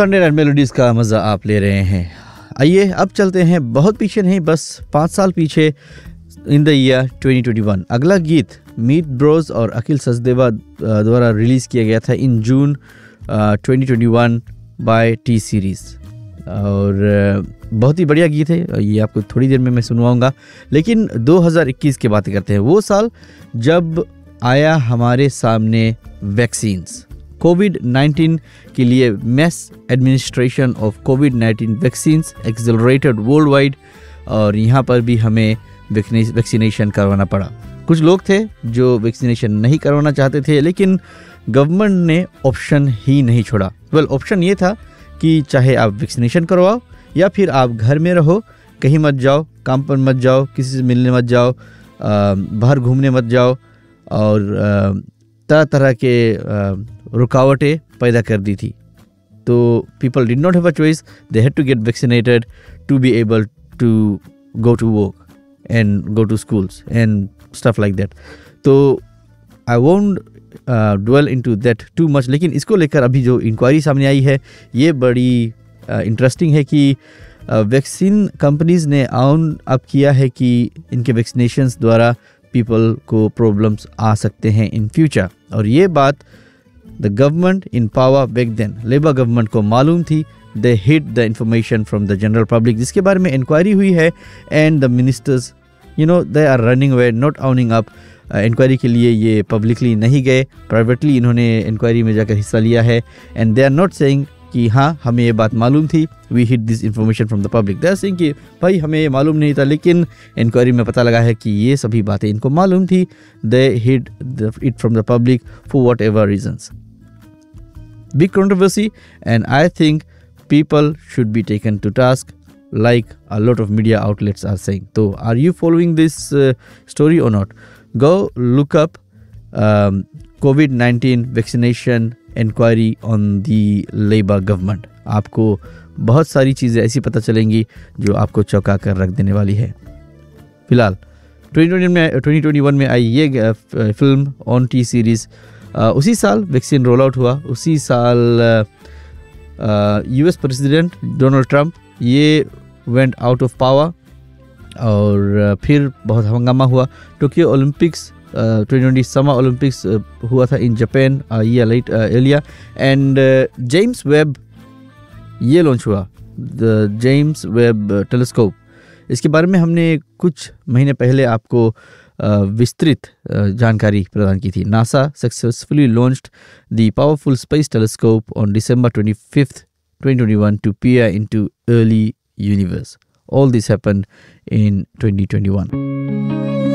Sunday night melodies का मज़ा आप ले रहे हैं। आइए अब चलते हैं बहुत पीछे नहीं, बस 5 साल पीछे, इन द ईयर 2021। अगला गीत मीत ब्रोज और अखिल सचदेवा द्वारा रिलीज़ किया गया था इन जून 2021 बाय टी सीरीज़, और बहुत ही बढ़िया गीत है। ये आपको थोड़ी देर में मैं सुनवाऊंगा, लेकिन 2021 की बात करते हैं। वो साल जब आया हमारे सामने वैक्सीन्स, कोविड-19 के लिए mess administration of covid vaccines accelerated world wide, और यहाँ पर भी हमें वैक्सीनेशन करवाना पड़ा। कुछ लोग थे जो वैक्सीनेशन नहीं करवाना चाहते थे, लेकिन गवर्नमेंट ने ऑप्शन ही नहीं छोड़ा। ऑप्शन ये था कि चाहे आप वैक्सीनेशन करवाओ या फिर आप घर में रहो, कहीं मत जाओ, काम पर मत जाओ, किसी से मिलने मत जाओ, बाहर घूमने मत जाओ, और तरह तरह के रुकावटें पैदा कर दी थी। तो people did not have a choice, they had to get vaccinated to be able to go to work and go to schools and stuff like that. तो I won't dwell into that too much, लेकिन इसको लेकर अभी जो inquiry सामने आई है ये बड़ी इंटरेस्टिंग है कि वैक्सीन कंपनीज ने आउन अप किया है कि इनके वैक्सीनेशंस द्वारा पीपल को प्रॉब्लम्स आ सकते हैं इन फ्यूचर। और ये बात the government in power back then, labour government को मालूम थी। They hid the information from the general public, जिसके बारे में इंक्वायरी हुई है, and the ministers, they are running away, not owning up. Inquiry के लिए ये पब्लिकली नहीं गए, प्राइवेटली इन्होंने इंक्वायरी में जाकर हिस्सा लिया है, and they are not saying कि हाँ हमें ये बात मालूम थी, we hid this information from the public. They are saying कि भाई हमें ये मालूम नहीं था, लेकिन इंक्वायरी में पता लगा है कि ये सभी बातें इनको मालूम थी। They hid it from the public for whatever reasons. Big controversy, and I think people should be taken to task, like a lot of media outlets are saying. So, are you following this story or not? Go look up COVID-19 vaccination inquiry on the Labour government. आपको बहुत सारी चीज़ें ऐसी पता चलेंगी जो आपको चौंका कर रख देने वाली है। फिलहाल 2021 में आई ये फिल्म ऑन टी सीरीज़, उसी साल वैक्सीन रोल आउट हुआ, उसी साल यूएस प्रेसिडेंट डोनाल्ड ट्रंप ये वेंट आउट ऑफ पावर, और फिर बहुत हंगामा हुआ। टोक्यो ओलंपिक्स 2020 समर ओलंपिक्स हुआ था in Japan year late Elia, and James Webb ये लॉन्च हुआ, द जेम्स वेब टेलीस्कोप। इसके बारे में हमने कुछ महीने पहले आपको विस्तृत जानकारी प्रदान की थी। NASA successfully launched the powerful space telescope on December 25th, 2021 to peer into early universe. All this happened in 2021.